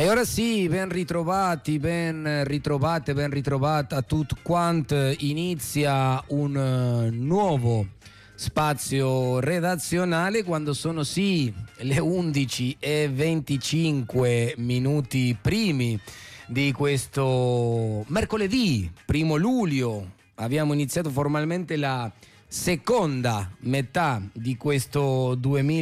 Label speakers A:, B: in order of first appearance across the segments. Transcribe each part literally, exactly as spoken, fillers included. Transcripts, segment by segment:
A: E ora sì, ben ritrovati, ben ritrovate, ben ritrovata tutti quanti. Inizia un uh, nuovo spazio redazionale quando sono sì le undici e venticinque minuti primi di questo mercoledì primo luglio. Abbiamo iniziato formalmente la seconda metà di questo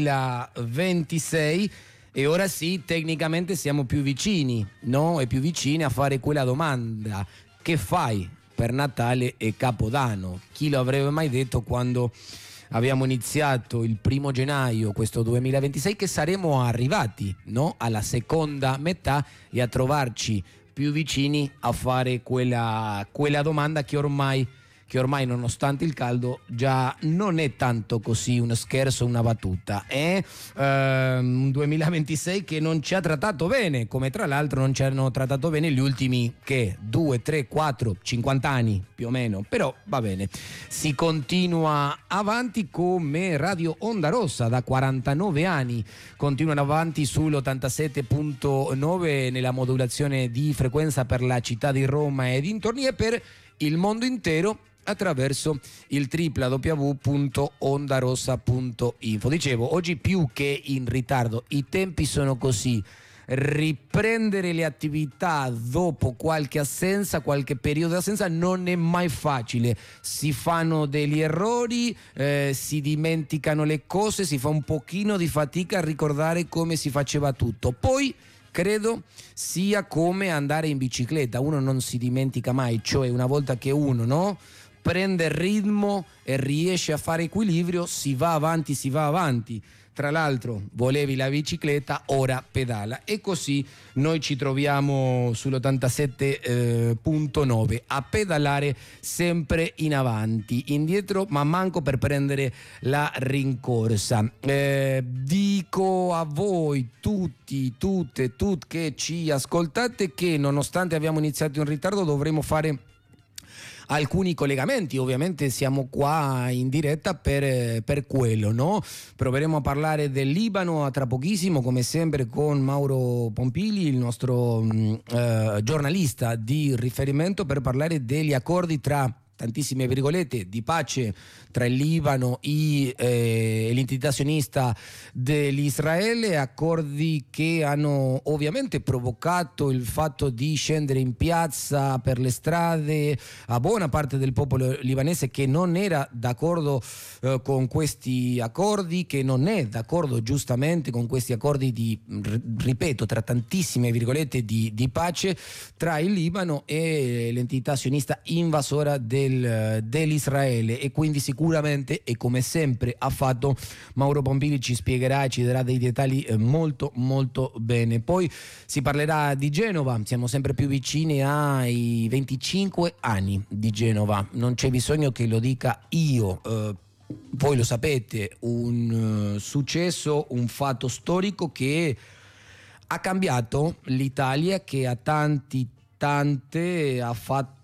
A: duemilaventisei e ora sì, tecnicamente siamo più vicini, no? E più vicini a fare quella domanda: che fai per Natale e Capodanno? Chi lo avrebbe mai detto quando abbiamo iniziato il primo gennaio questo duemilaventisei che saremmo arrivati, no? Alla seconda metà e a trovarci più vicini a fare quella, quella domanda che ormai che ormai nonostante il caldo già non è tanto così uno scherzo, una battuta. È ehm, un duemilaventisei che non ci ha trattato bene, come tra l'altro non ci hanno trattato bene gli ultimi che due, tre, quattro, cinquanta anni più o meno, però va bene. Si continua avanti come Radio Onda Rossa da quarantanove anni, continuano avanti sull'ottantasette virgola nove nella modulazione di frequenza per la città di Roma e dintorni e per il mondo intero attraverso il w w w punto ondarossa punto info. Dicevo, oggi più che in ritardo, i tempi sono così. Riprendere le attività dopo qualche assenza, qualche periodo di assenza non è mai facile. Si fanno degli errori, eh, si dimenticano le cose, si fa un pochino di fatica a ricordare come si faceva tutto. Poi credo sia come andare in bicicletta, uno non si dimentica mai, cioè una volta che uno, no, prende il ritmo e riesce a fare equilibrio, si va avanti, si va avanti. Tra l'altro, volevi la bicicletta, ora pedala. E così noi ci troviamo sull'ottantasette virgola nove a pedalare sempre in avanti, indietro, ma manco per prendere la rincorsa. Eh, dico a voi tutti, tutte, tutte che ci ascoltate che nonostante abbiamo iniziato in ritardo dovremo fare alcuni collegamenti. Ovviamente siamo qua in diretta per, per quello, no? Proveremo a parlare del Libano a tra pochissimo, come sempre con Mauro Pompili, il nostro mh, eh, giornalista di riferimento, per parlare degli accordi tra tantissime virgolette di pace tra il Libano e eh, l'entità sionista dell'Israele, accordi che hanno ovviamente provocato il fatto di scendere in piazza, per le strade, a buona parte del popolo libanese che non era d'accordo eh, con questi accordi, che non è d'accordo giustamente con questi accordi di, ripeto, tra tantissime virgolette di, di pace tra il Libano e l'entità sionista invasora del dell'Israele. E quindi sicuramente, e come sempre ha fatto, Mauro Pompili ci spiegherà e ci darà dei dettagli molto molto bene. Poi si parlerà di Genova, siamo sempre più vicini ai venticinque anni di Genova, non c'è bisogno che lo dica io, eh, voi lo sapete, un uh, successo, un fatto storico che ha cambiato l'Italia, che a tanti tante ha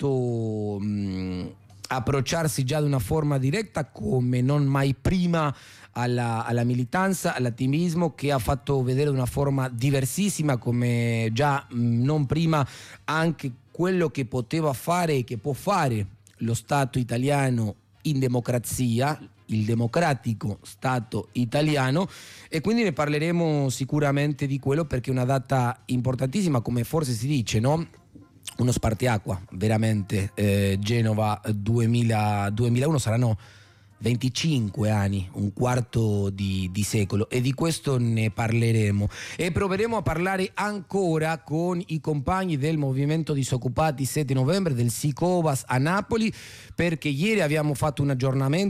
A: fatto mh, approcciarsi già di una forma diretta come non mai prima alla, alla militanza, all'attivismo, che ha fatto vedere una forma diversissima come già mh, non prima anche quello che poteva fare e che può fare lo Stato italiano in democrazia, il democratico Stato italiano. E quindi ne parleremo sicuramente di quello, perché è una data importantissima, come forse si dice, no? Uno spartiacqua, veramente. eh, Genova duemila, duemilauno saranno venticinque anni, un quarto di, di secolo, e di questo ne parleremo. E proveremo a parlare ancora con i compagni del movimento disoccupati sette novembre del Sicovas a Napoli, perché ieri abbiamo fatto un aggiornamento